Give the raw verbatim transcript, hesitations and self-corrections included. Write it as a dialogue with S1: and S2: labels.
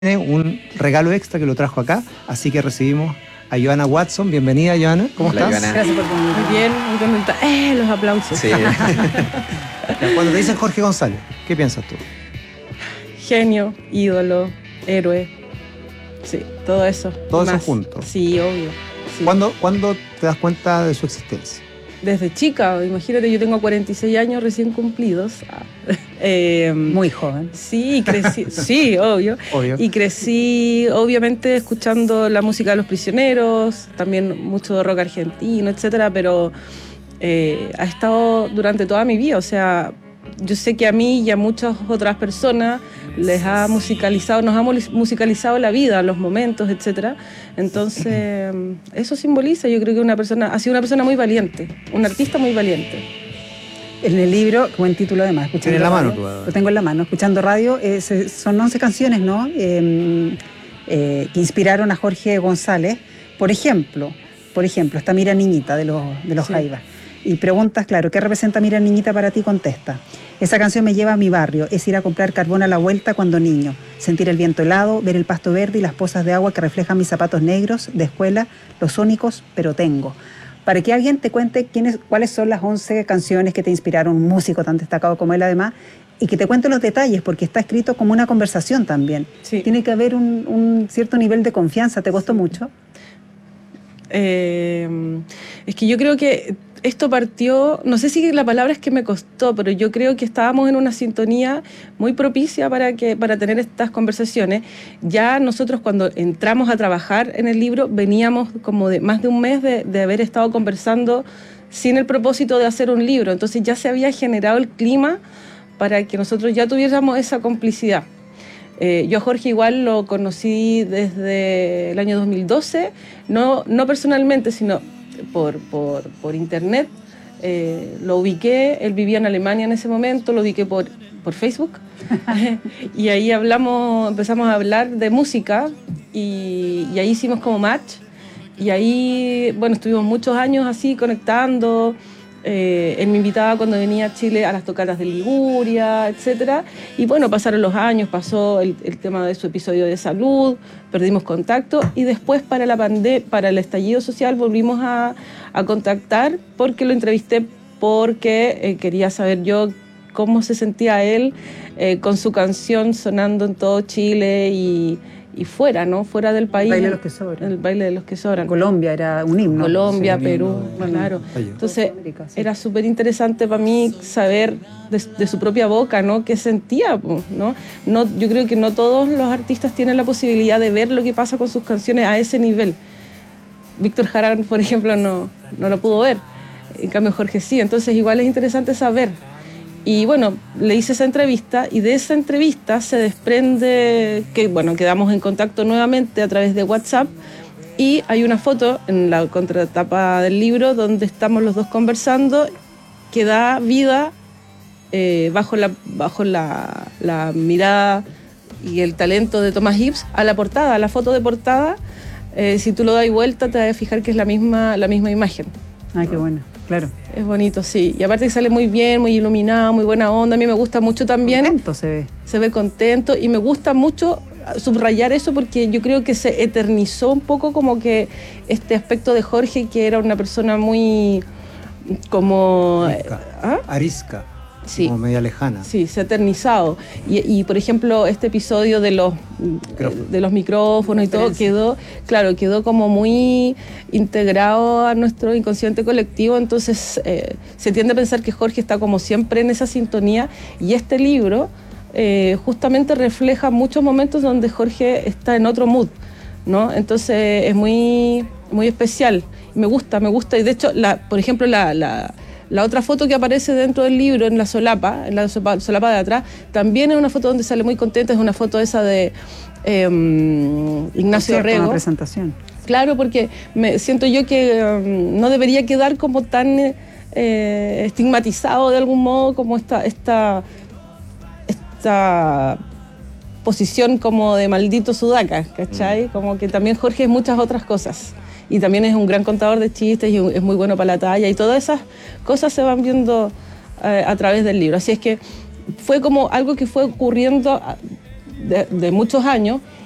S1: un regalo extra que lo trajo acá, así que recibimos a Johanna Watson. Bienvenida, Johanna. ¿Cómo
S2: Hola,
S1: estás?
S2: Johanna.
S3: Gracias por venir.
S4: Muy bien, muy contenta. ¡Eh! Los aplausos.
S2: Sí.
S1: Cuando te dicen Jorge González, ¿qué piensas tú?
S4: Genio, ídolo, héroe. Sí, todo eso.
S1: Todo
S4: y
S1: eso
S4: más.
S1: junto.
S4: Sí, obvio. Sí.
S1: ¿Cuándo, ¿Cuándo te das cuenta de su existencia?
S4: Desde chica, imagínate, yo tengo cuarenta y seis años recién cumplidos. Eh,
S3: Muy joven.
S4: Sí, crecí, sí, obvio.
S1: Obvio.
S4: Y crecí, obviamente, escuchando la música de Los Prisioneros, también mucho de rock argentino, etcétera, pero eh, ha estado durante toda mi vida. O sea, yo sé que a mí y a muchas otras personas les ha musicalizado, nos ha musicalizado la vida, los momentos, etcétera. Entonces, eso simboliza, yo creo que una persona, ha sido una persona muy valiente, un artista muy valiente.
S3: En el libro, buen título además, escuchando
S1: ¿Tienes la
S3: radio,
S1: mano tú, Ada?
S3: Lo tengo en la mano, escuchando radio, eh, se, son once canciones, ¿no? Eh, eh, que inspiraron a Jorge González. Por ejemplo, por ejemplo, está Mira Niñita de los, de los
S4: Sí.
S3: Jaivas. Y preguntas, claro, ¿qué representa Mira Niñita para ti? Contesta. Esa canción me lleva a mi barrio, es ir a comprar carbón a la vuelta cuando niño, sentir el viento helado, ver el pasto verde y las pozas de agua que reflejan mis zapatos negros de escuela, los únicos, pero tengo. Para que alguien te cuente quiénes, cuáles son las once canciones que te inspiraron, un músico tan destacado como él además, y que te cuente los detalles, porque está escrito como una conversación también.
S4: Sí.
S3: Tiene que haber un, un cierto nivel de confianza. ¿Te costó mucho?
S4: Eh, es que yo creo que esto partió, no sé si la palabra es que me costó, pero yo creo que estábamos en una sintonía muy propicia para, que, para tener estas conversaciones. Ya nosotros cuando entramos a trabajar en el libro veníamos como de más de un mes de, de haber estado conversando sin el propósito de hacer un libro, entonces ya se había generado el clima para que nosotros ya tuviéramos esa complicidad. Eh, yo a Jorge igual lo conocí desde el año dos mil doce, no, no personalmente, sino por, por, por internet. Eh, lo ubiqué, él vivía en Alemania en ese momento, lo ubiqué por, por Facebook. Y ahí hablamos, empezamos a hablar de música y, y ahí hicimos como match. Y ahí, bueno, estuvimos muchos años así conectando. Eh, él me invitaba cuando venía a Chile a las tocatas de Liguria, etcétera. Y bueno, pasaron los años, pasó el, el tema de su episodio de salud, perdimos contacto y después para, la pande- para el estallido social volvimos a, a contactar porque lo entrevisté porque eh, quería saber yo cómo se sentía él eh, con su canción sonando en todo Chile y, y fuera, ¿no? Fuera del país.
S3: El baile de los que sobran.
S4: El baile de los que sobran.
S3: Colombia era un himno.
S4: Colombia,
S1: Sí,
S4: Perú,
S1: himno de-
S4: claro.
S1: Oye.
S4: Entonces
S3: América, sí.
S4: era súper interesante para mí saber de, de su propia boca, ¿no? Qué sentía, po, ¿no? No, yo creo que no todos los artistas tienen la posibilidad de ver lo que pasa con sus canciones a ese nivel. Víctor Jara, por ejemplo, no, no lo pudo ver. En cambio, Jorge sí. Entonces igual es interesante saber. Y bueno, le hice esa entrevista y de esa entrevista se desprende que, bueno, quedamos en contacto nuevamente a través de WhatsApp y hay una foto en la contratapa del libro donde estamos los dos conversando que da vida eh, bajo, la, bajo la, la mirada y el talento de Thomas Hibbs a la portada, a la foto de portada. Eh, si tú lo das vuelta te vas a fijar que es la misma, la misma imagen.
S3: Ah, qué bueno, claro.
S4: Es bonito, sí. Y aparte que sale muy bien, muy iluminado, muy buena onda. A mí me gusta mucho también.
S3: Contento se ve.
S4: Se ve contento y me gusta mucho subrayar eso porque yo creo que se eternizó un poco como que este aspecto de Jorge, que era una persona muy como...
S1: Arisca.
S4: ¿Ah?
S1: Arisca.
S4: Sí.
S1: Como media lejana.
S4: Sí, se ha eternizado. Y, y, por ejemplo, este episodio de los, de los micrófonos y todo quedó, claro, quedó como muy integrado a nuestro inconsciente colectivo. Entonces, eh, se tiende a pensar que Jorge está como siempre en esa sintonía. Y este libro eh, justamente refleja muchos momentos donde Jorge está en otro mood, ¿no? Entonces, es muy, muy especial. Me gusta, me gusta. Y de hecho, la, por ejemplo, la... la La otra foto que aparece dentro del libro, en la solapa, en la solapa de atrás, también es una foto donde sale muy contenta, es una foto esa de eh, Ignacio
S3: Cierto,
S4: Rego.
S3: una presentación.
S4: Claro, porque me siento yo que um, no debería quedar como tan eh, estigmatizado de algún modo como esta, esta, esta posición como de maldito sudaca, ¿cachai? Como que también Jorge es muchas otras cosas. Y también es un gran contador de chistes y es muy bueno para la talla y todas esas cosas se van viendo eh, a través del libro. Así es que fue como algo que fue ocurriendo de, de muchos años